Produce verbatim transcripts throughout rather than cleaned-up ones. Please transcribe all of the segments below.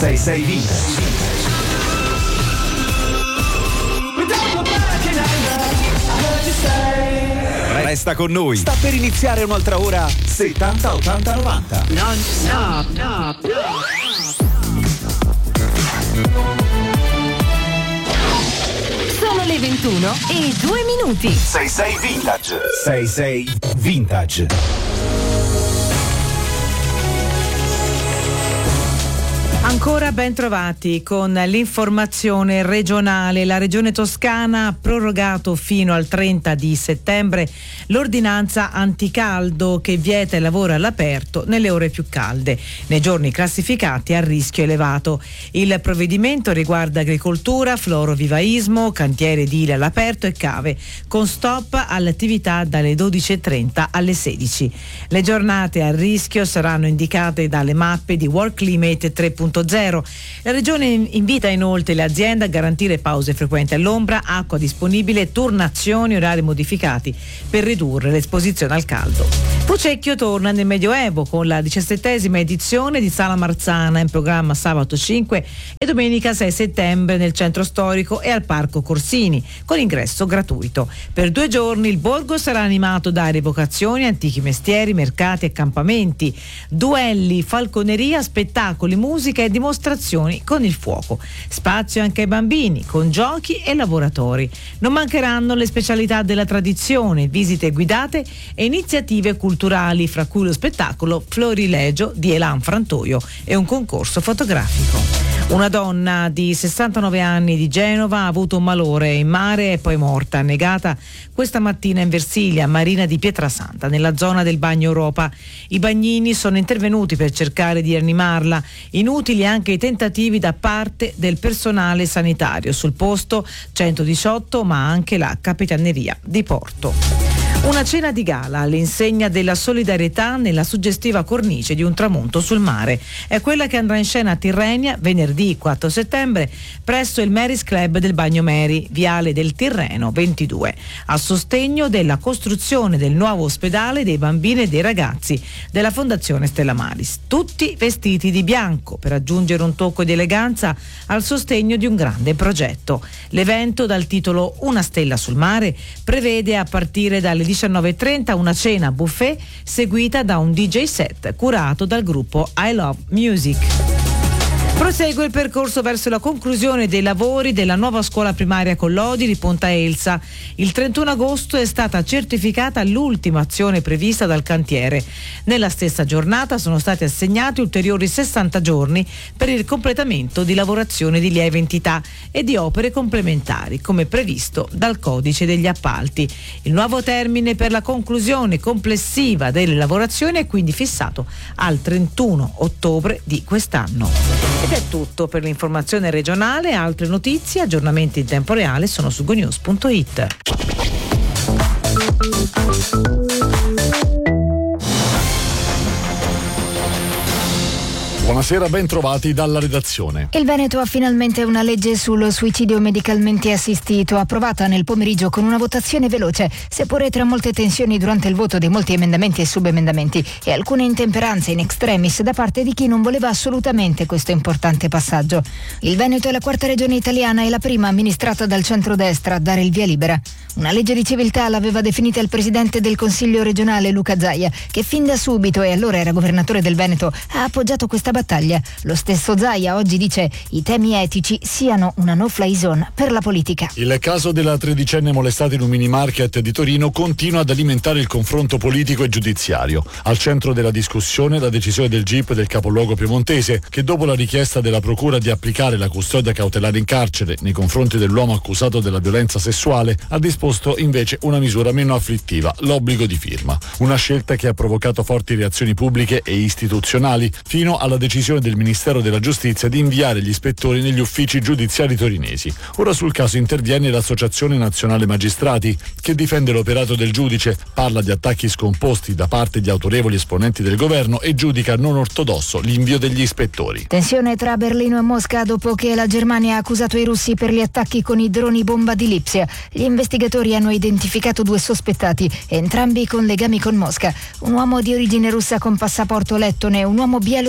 sei sei Vintage. Resta con noi. Sta per iniziare un'altra ora settanta ottanta novanta. Non stop, no, no. Sono le ventuno e due minuti. sei sei Vintage. sei sei Vintage. Ancora ben trovati con l'informazione regionale. La Regione Toscana ha prorogato fino al trenta di settembre l'ordinanza anticaldo che vieta il lavoro all'aperto nelle ore più calde, nei giorni classificati a rischio elevato. Il provvedimento riguarda agricoltura, florovivaismo, cantiere edile all'aperto e cave, con stop all'attività dalle dodici e trenta alle sedici. Le giornate a rischio saranno indicate dalle mappe di World Climate tre punto zero. La Regione invita inoltre le aziende a garantire pause frequenti all'ombra, acqua disponibile, turnazioni, orari modificati per ridurre l'esposizione al caldo. Fucecchio torna nel Medioevo con la diciassettesima edizione di Sala Marzana, in programma sabato cinque e domenica sei settembre nel centro storico e al Parco Corsini, con ingresso gratuito. Per due giorni il borgo sarà animato da rievocazioni, antichi mestieri, mercati, accampamenti, duelli, falconeria, spettacoli, musica e dimostrazioni con il fuoco. Spazio anche ai bambini con giochi e laboratori. Non mancheranno le specialità della tradizione, visite guidate e iniziative culturali, fra cui lo spettacolo Florilegio di Elan Frantoio e un concorso fotografico. Una donna di sessantanove anni di Genova ha avuto un malore in mare e poi morta, annegata questa mattina in Versilia, Marina di Pietrasanta, nella zona del Bagno Europa. I bagnini sono intervenuti per cercare di rianimarla. Inutili anche i tentativi da parte del personale sanitario. Sul posto centodiciotto, ma anche la Capitaneria di Porto. Una cena di gala all'insegna della solidarietà nella suggestiva cornice di un tramonto sul mare. È quella che andrà in scena a Tirrenia venerdì quattro settembre presso il Mary's Club del Bagnomeri, Viale del Tirreno ventidue, a sostegno della costruzione del nuovo ospedale dei bambini e dei ragazzi della Fondazione Stella Maris. Tutti vestiti di bianco per aggiungere un tocco di eleganza al sostegno di un grande progetto. L'evento, dal titolo Una stella sul mare, prevede a partire dalle diciannove e trenta una cena buffet seguita da un D J set curato dal gruppo I Love Music. Prosegue il percorso verso la conclusione dei lavori della nuova scuola primaria Collodi di Ponta Elsa. Il trentuno agosto è stata certificata l'ultima azione prevista dal cantiere. Nella stessa giornata sono stati assegnati ulteriori sessanta giorni per il completamento di lavorazioni di lieve entità e di opere complementari, come previsto dal codice degli appalti. Il nuovo termine per la conclusione complessiva delle lavorazioni è quindi fissato al trentuno ottobre di quest'anno. Ed è tutto per l'informazione regionale. Altre notizie, aggiornamenti in tempo reale sono su gonews punto it. Buonasera, ben trovati dalla redazione. Il Veneto ha finalmente una legge sullo suicidio medicalmente assistito, approvata nel pomeriggio con una votazione veloce, seppure tra molte tensioni durante il voto di molti emendamenti e subemendamenti e alcune intemperanze in extremis da parte di chi non voleva assolutamente questo importante passaggio. Il Veneto è la quarta regione italiana e la prima amministrata dal centrodestra a dare il via libera. Una legge di civiltà l'aveva definita il presidente del Consiglio regionale Luca Zaia, che fin da subito, e allora era governatore del Veneto, ha appoggiato questa battaglia. Lo stesso Zaia oggi dice i temi etici siano una no-fly zone per la politica. Il caso della tredicenne molestata in un mini market di Torino continua ad alimentare il confronto politico e giudiziario. Al centro della discussione la decisione del G I P del capoluogo piemontese, che dopo la richiesta della procura di applicare la custodia cautelare in carcere nei confronti dell'uomo accusato della violenza sessuale, ha disposto invece una misura meno afflittiva, l'obbligo di firma. Una scelta che ha provocato forti reazioni pubbliche e istituzionali, fino alla decisione del Ministero della Giustizia di inviare gli ispettori negli uffici giudiziari torinesi. Ora sul caso interviene l'Associazione Nazionale Magistrati, che difende l'operato del giudice, parla di attacchi scomposti da parte di autorevoli esponenti del governo e giudica non ortodosso l'invio degli ispettori. Tensione tra Berlino e Mosca dopo che la Germania ha accusato i russi per gli attacchi con i droni bomba di Lipsia. Gli investigatori hanno identificato due sospettati, entrambi con legami con Mosca. Un uomo di origine russa con passaporto lettone e un uomo bielorusso con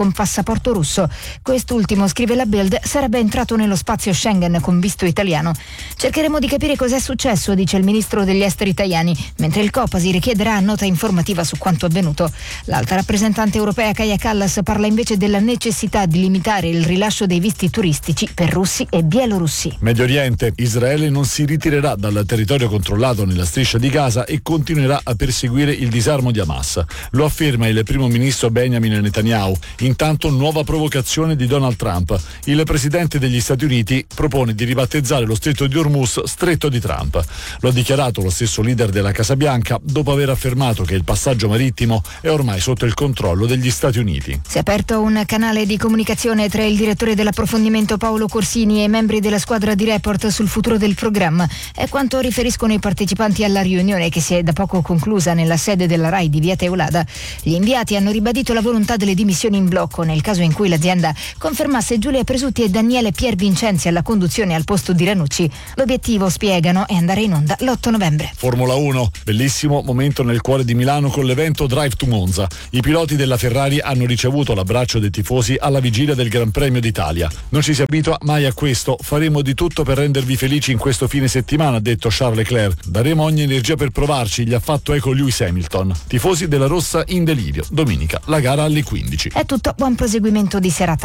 con passaporto russo. Quest'ultimo, scrive la Bild, sarebbe entrato nello spazio Schengen con visto italiano. Cercheremo di capire cos'è successo, dice il ministro degli esteri italiani, mentre il Copasir chiederà nota informativa su quanto avvenuto. L'alta rappresentante europea Kaja Kallas parla invece della necessità di limitare il rilascio dei visti turistici per russi e bielorussi. Medio Oriente. Israele non si ritirerà dal territorio controllato nella striscia di Gaza e continuerà a perseguire il disarmo di Hamas. Lo afferma il primo ministro Benjamin Netanyahu. Intanto nuova provocazione di Donald Trump. Il presidente degli Stati Uniti propone di ribattezzare lo stretto di Hormuz stretto di Trump. Lo ha dichiarato lo stesso leader della Casa Bianca dopo aver affermato che il passaggio marittimo è ormai sotto il controllo degli Stati Uniti. Si è aperto un canale di comunicazione tra il direttore dell'approfondimento Paolo Corsini e i membri della squadra di report sul futuro del programma. È quanto riferiscono i partecipanti alla riunione che si è da poco conclusa nella sede della RAI di Via Teulada. Gli inviati hanno ribadito la volontà delle dimissioni in blocco nel caso in cui l'azienda confermasse Giulia Presutti e Daniele Piervincenzi alla conduzione al posto di Ranucci. L'obiettivo, spiegano, è andare in onda l'otto novembre. Formula uno. Bellissimo momento nel cuore di Milano con l'evento Drive to Monza. I piloti della Ferrari hanno ricevuto l'abbraccio dei tifosi alla vigilia del Gran Premio d'Italia. Non ci si abitua mai a questo. Faremo di tutto per rendervi felici in questo fine settimana, ha detto Charles Leclerc. Daremo ogni energia per provarci, gli ha fatto eco Lewis Hamilton. Tifosi della Rossa in delirio. Domenica la gara alle quindici. È tutto, buon proseguimento di serata.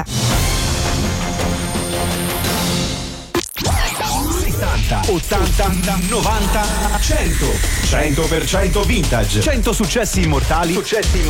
settanta, ottanta, novanta, cento. cento per cento vintage. cento successi immortali. Successi